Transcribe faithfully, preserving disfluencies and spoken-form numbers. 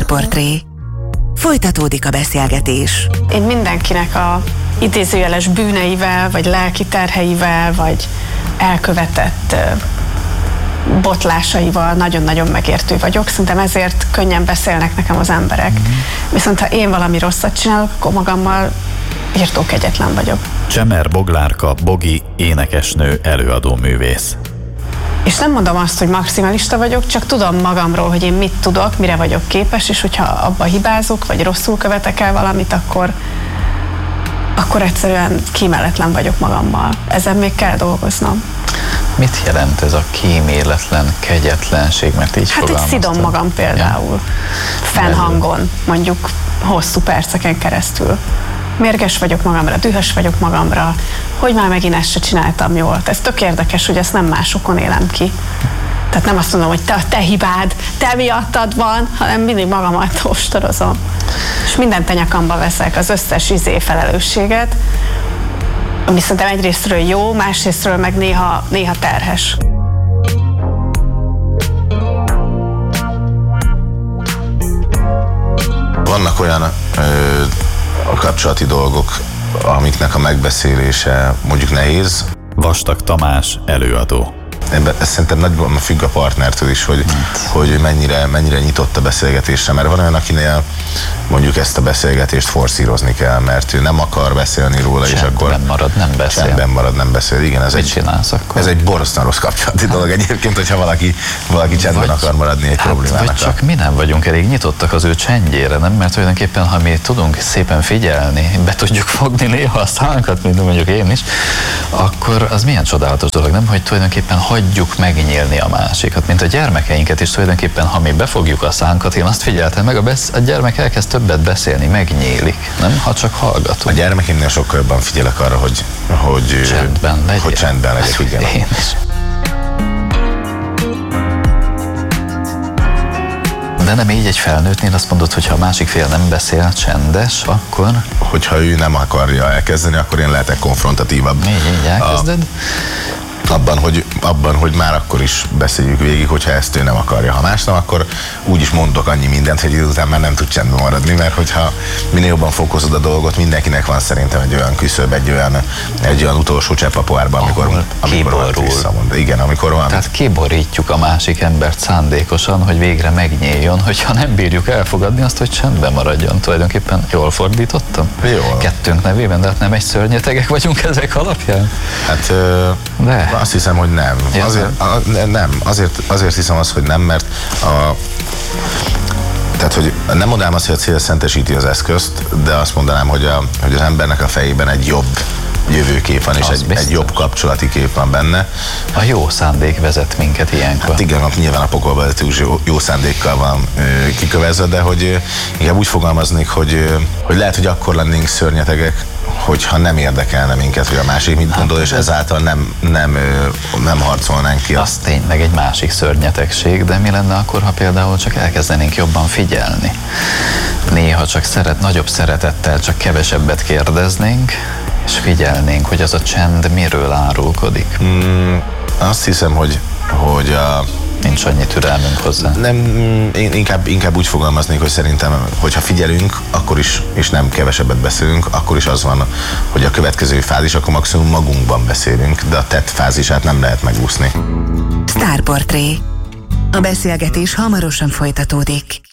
Sztárportré. Folytatódik a beszélgetés. Én mindenkinek a idézőjeles bűneivel, vagy lelki terheivel, vagy elkövetett botlásaival nagyon-nagyon megértő vagyok. Szerintem ezért könnyen beszélnek nekem az emberek. Mm-hmm. Viszont ha én valami rosszat csinálok, akkor magammal írtókegyetlen vagyok. Csemer Boglárka, Bogi, énekesnő, előadó művész. És nem mondom azt, hogy maximalista vagyok, csak tudom magamról, hogy én mit tudok, mire vagyok képes, és hogyha abba hibázok, vagy rosszul követek el valamit, akkor, akkor egyszerűen kíméletlen vagyok magammal. Ezen még kell dolgoznom. Mit jelent ez a kíméletlen kegyetlenség, mert így hát, hogy szidom magam például. Ja. Fennhangon, mondjuk hosszú perceken keresztül. Mérges vagyok magamra, dühös vagyok magamra, hogy már megint ezt se csináltam jól. Ez tök érdekes, hogy ezt nem másokon élem ki. Tehát nem azt mondom, hogy te, te hibád, te miattad van, hanem mindig magamat ostorozom. És mindent a nyakamba veszek, az összes izé felelősséget, ami szerintem egyrésztről jó, másrésztről meg néha, néha terhes. Vannak olyan ö, a kapcsolati dolgok, amiknek a megbeszélése mondjuk nehéz. Vastag Tamás, előadó. Ebben, ez szerintem nagyban függ a partnertől is, hogy, hogy mennyire, mennyire nyitott a beszélgetésre, mert van olyan, akinél mondjuk ezt a beszélgetést forszírozni kell, mert ő nem akar beszélni róla, csendben és akkor marad, nem beszél. Csendben marad, nem beszél. Igen, ez Mit egy, csinálsz akkor? Ez egy borzasztóan rossz kapcsolati hát. dolog egyébként, hogyha valaki, valaki csendben vagy, akar maradni egy hát, problémának. Vagy csak mi nem vagyunk elég nyitottak az ő csendjére, nem? Mert tulajdonképpen, ha mi tudunk szépen figyelni, be tudjuk fogni néha a szánkat, mint mondjuk én is, akkor az milyen csodálatos dolog, nem? Hogy tulajdonképpen hagyjuk megnyílni a másikat, mint a gyermekeinket is tulajdonképpen, ha mi befogjuk a szánkat, én azt figyeltem meg, a, besz- a gyermek elkezd többet beszélni, megnyílik, nem? Ha csak hallgatunk. A gyermekémnél sokkal jobban figyelek arra, hogy, hogy csendben legyek. Hogy csendben legyek, igen. Én is. De nem így egy felnőttnél azt mondod, hogy ha a másik fél nem beszél, csendes, akkor... Hogyha ő nem akarja elkezdeni, akkor én lehetek konfrontatívabb. Így, így elkezded? A, abban, hogy, abban, hogy már akkor is beszéljük végig, hogyha ezt ő nem akarja. Ha más nem, akkor úgy is mondok annyi mindent, hogy után már nem tud csendben maradni, mert hogyha minél jobban fokozod a dolgot, mindenkinek van szerintem egy olyan küszöb, egy olyan, egy olyan utolsó csepp a pohárban, amikor, amikor visszamond. Igen, amikor van. Tehát kiborítjuk a másik embert szándékosan, hogy végre megnyíljon, hogyha nem bírjuk elfogadni azt, hogy csendben maradjon. Tulajdonképpen jól fordítottam? Jól. Kettőnk nevében, de hát nem egy szörnyetegek vagyunk ezek alapján? Hát de. Azt hiszem, hogy nem. Ja, azért, a, nem. Azért, azért hiszem azt, hogy nem, mert a Tehát, hogy nem mondanám azt, hogy a cél szentesíti az eszközt, de azt mondanám, hogy, a, hogy az embernek a fejében egy jobb jövőkép van, és egy, egy jobb kapcsolati kép van benne. A jó szándék vezet minket ilyenkor. Hát igen, nyilván a pokolba jó, jó szándékkal van ö, kikövezve, de hogy ö, inkább úgy fogalmaznék, hogy, ö, hogy lehet, hogy akkor lennénk szörnyetegek, hogyha nem érdekelne minket, hogy a másik mit gondol, hát, és ezáltal nem, nem, nem harcolnánk ki. Az tényleg egy másik szörnyetegség, de mi lenne akkor, ha például csak elkezdenénk jobban figyelni? Néha csak szeret, nagyobb szeretettel csak kevesebbet kérdeznénk, és figyelnénk, hogy az a csend miről árulkodik. Mm, azt hiszem, hogy, hogy a nincs annyi türelmünk hozzá. Nem, én inkább, inkább úgy fogalmaznék, hogy szerintem, hogyha figyelünk, akkor is, és nem kevesebbet beszélünk, akkor is az van, hogy a következő fázis, akkor maximum magunkban beszélünk, de a tett fázisát nem lehet megúszni. Sztárportré. A beszélgetés hamarosan folytatódik.